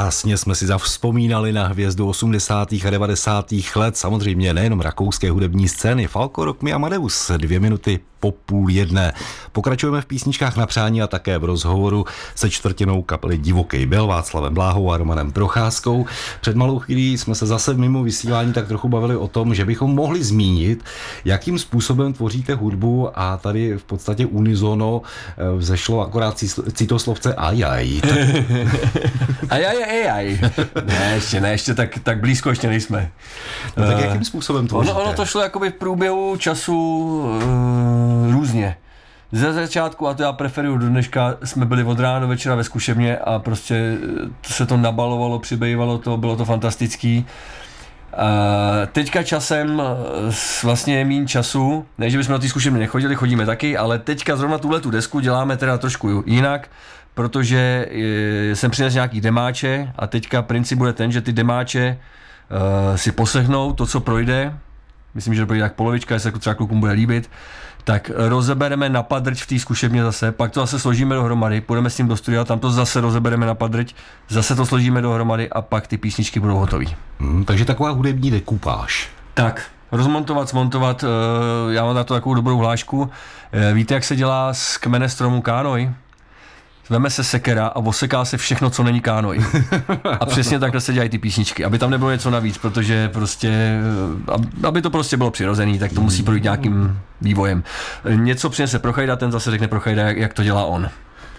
Krásně jsme si zavzpomínali na hvězdu 80. a 90. let, samozřejmě nejenom rakouské hudební scény, Falco, Rock Me, Amadeus, 2 minuty po 12:30. Pokračujeme v písničkách na přání a také v rozhovoru se čtvrtinou kapely Divoký Byl, Václavem Bláhou a Romanem Procházkou. Před malou chvílí jsme se zase mimo vysílání tak trochu bavili o tom, že bychom mohli zmínit, jakým způsobem tvoříte hudbu, a tady v podstatě unisono vzešlo akorát citoslovce ajaj. Ajaj. Ne, ještě tak blízko ještě nejsme. No tak jakým způsobem tvoříte? Ono to šlo jakoby v průběhu času různě. Ze začátku, a to já preferuju do dneška, jsme byli od rána do večera ve zkušebně a prostě se to nabalovalo, přibývalo to, bylo to fantastický. Teďka časem vlastně je míň času, ne, že bychom na ty zkušebny nechodili, chodíme taky, ale teďka zrovna tuhletu desku děláme teda trošku jinak, protože jsem přinesl nějaký demáče a teďka princip bude ten, že ty demáče si poslechnou to, co projde. Myslím, že to projde tak polovička, jestli se třeba klukům bude líbit, tak rozebereme na padrť v té zkušebně zase, pak to zase složíme dohromady, půjdeme s tím do studia, tam to zase rozebereme na padrť, zase to složíme dohromady a pak ty písničky budou hotové. Takže taková hudební dekupáž. Tak, rozmontovat, smontovat, já mám na to takovou dobrou hlášku. Víte, jak se dělá z kmene stromu kánoj? Veme se sekera a oseká se všechno, co není kánoj. A přesně takhle se dělají ty písničky, aby tam nebylo něco navíc, protože prostě, aby to prostě bylo přirozený, tak to musí projít nějakým vývojem. Něco přinese Prochajda, ten zase řekne Prochajda, jak to dělá on.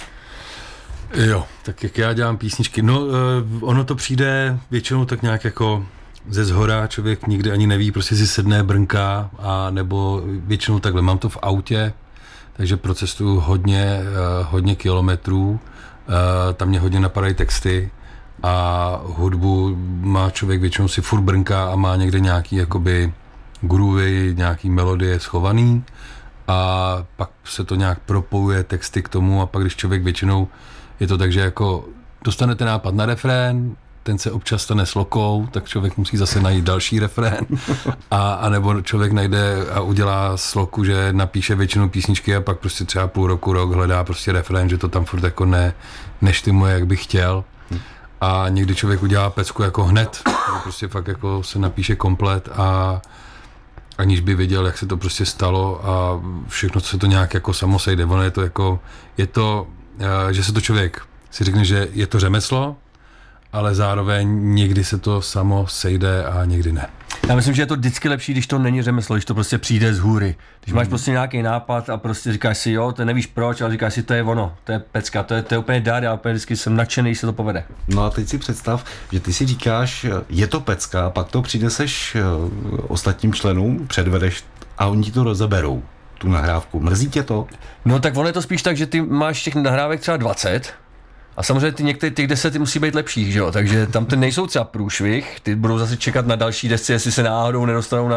Jo, tak jak já dělám písničky, no ono to přijde většinou tak nějak jako ze zhora, člověk nikdy ani neví, prostě si sedne, brnká, a nebo většinou takhle, mám to v autě, takže procestuju hodně kilometrů, tam mě hodně napadají texty a hudbu má člověk většinou si furt brnká a má někde nějaký jakoby groovy, nějaký melodie schovaný a pak se to nějak propojuje texty k tomu a pak když člověk většinou je to tak, že jako dostanete nápad na refrén, ten se občas stane slokou, tak člověk musí zase najít další refrén. A nebo člověk najde a udělá sloku, že napíše většinu písničky a pak prostě třeba půl roku, rok hledá prostě refrén, že to tam furt jako neštymuje, jak by chtěl. A někdy člověk udělá pecku jako hned, prostě fakt jako se napíše komplet a aniž by věděl, jak se to prostě stalo a všechno, co se to nějak jako samo sejde. Ono je to, že se to člověk si řekne, že je to řemeslo, ale zároveň někdy se to samo sejde a někdy ne. Já myslím, že je to vždycky lepší, když to není řemeslo, když to prostě přijde z hůry. Když máš prostě nějaký nápad a prostě říkáš si, jo, to nevíš proč, ale říkáš si, to je ono, to je pecka, to je úplně dár, já úplně vždycky jsem nadšený, když se to povede. No a teď si představ, že ty si říkáš, je to pecka, pak to přineseš ostatním členům, předvedeš a oni ti to rozeberou, tu nahrávku. Mrzí tě to? No tak ono je to spíš tak, že ty máš těch nahrávek třeba 20, a samozřejmě těch 10 musí být lepších, že jo? Takže tam ty nejsou třeba průšvih, ty budou zase čekat na další desce, jestli se náhodou nedostanou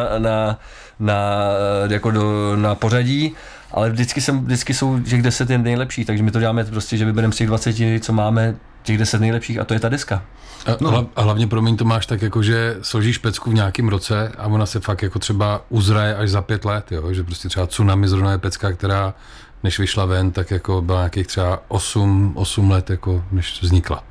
na pořadí, ale vždycky jsou těch 10 nejlepších, takže my to děláme prostě, že vybereme z těch 20, co máme, těch 10 nejlepších a to je ta deska. A hlavně promiň, to máš tak jako, že složíš pecku v nějakém roce a ona se fakt jako třeba uzraje až za 5 let, jo? Že prostě třeba Tsunami zrovna je pecka, která než vyšla ven, tak jako byla nějakých třeba 8 let, jako než vznikla.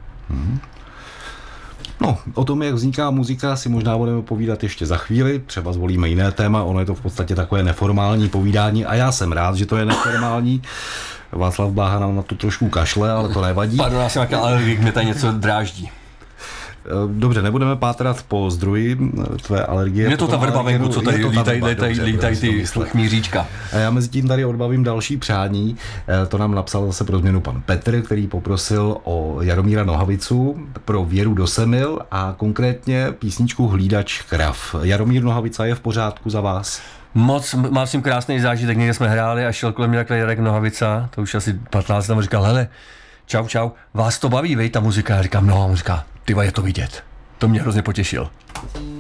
No, o tom, jak vzniká muzika, si možná budeme povídat ještě za chvíli, třeba zvolíme jiné téma, ono je to v podstatě takové neformální povídání a já jsem rád, že to je neformální. Václav Bláha nám na to trošku kašle, ale to nevadí. Pardon, já jsem nějaký alergik, mě tady něco dráždí. Dobře, nebudeme pátrat po zdroji tvé alergie. Je to ta vrba venku, co tady lítají ty chmíříčka. A já mezi tím tady odbavím další přání. To nám napsal zase pro změnu pan Petr, který poprosil o Jaromíra Nohavicu pro Věru do Semil a konkrétně písničku Hlídač krav. Jaromír Nohavica je v pořádku za vás? Moc, mám s tím krásný zážitek, někde jsme hráli a šel kolem mě takhle Jarek Nohavica, to už asi 15 let, říkal, hele, čau, vás to baví, vej, ta muzika? Já říkám, no, on říká, tyva, je to vidět. To mě hrozně potěšil.